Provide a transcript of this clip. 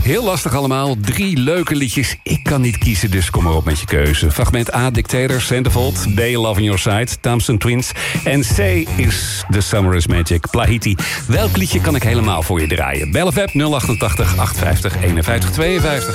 Heel lastig allemaal. 3 leuke liedjes. Ik kan niet kiezen, dus kom maar op met je keuze. Fragment A, Dictator, Centerfold. B, Love on Your Side, Thompson Twins. En C is The Summer is Magic, Plahiti. Welk liedje kan ik helemaal voor je draaien? Bel of app 088 850 51 52.